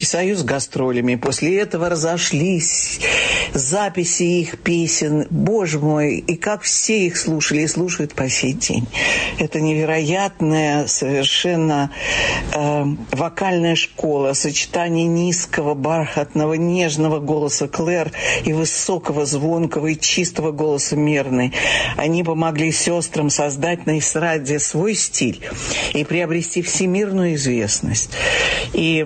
Союз с гастролями. После этого разошлись записи их песен. Боже мой, и как все их слушали и слушают по сей день. Это невероятная совершенно вокальная школа, сочетание низкого, бархатного, нежного голоса Клэр и высокого, звонкого и чистого голоса Мирны. Они помогли сестрам создать на эстраде свой стиль и приобрести всемирную известность. И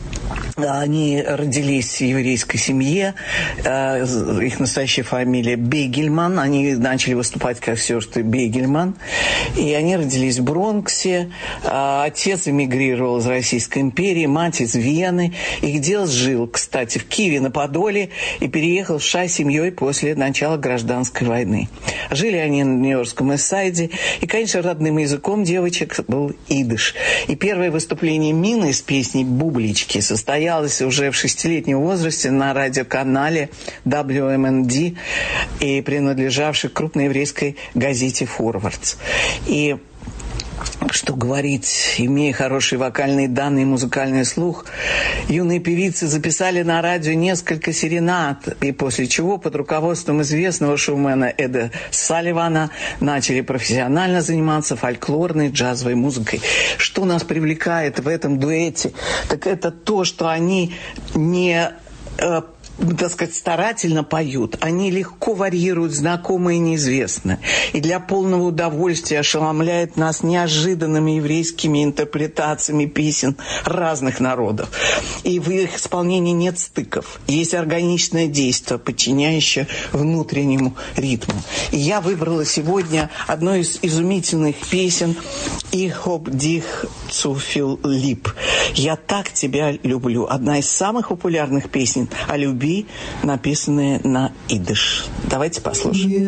они родились в еврейской семье, их настоящая фамилия Бейгельман, они начали выступать как сестры Бейгельман, и они родились в Бронксе, отец эмигрировал из Российской империи, мать из Вены, их дед жил, кстати, в Киеве на Подоле и переехал в США с семьей после начала гражданской войны. Жили они на Нью-Йоркском Ист-Сайде, и, конечно, родным языком девочек был идыш. И первое выступление Мины с песней «Бублички» состоялось уже в 6-летнем возрасте на радиоканале WMND и принадлежавшей крупной еврейской газете «Форвардс». И что говорить, имея хорошие вокальные данные и музыкальный слух, юные певицы записали на радио несколько серенад, и после чего под руководством известного шоумена Эда Салливана начали профессионально заниматься фольклорной джазовой музыкой. Что нас привлекает в этом дуэте, так это то, что они не так сказать, старательно поют. Они легко варьируют знакомые и неизвестные. И для полного удовольствия ошеломляют нас неожиданными еврейскими интерпретациями песен разных народов. И в их исполнении нет стыков. Есть органичное действие, подчиняющее внутреннему ритму. И я выбрала сегодня одну из изумительных песен «Ich hab dich zu viel lieb». «Я так тебя люблю». Одна из самых популярных песен о любви, написанные на идыш. Давайте послушаем.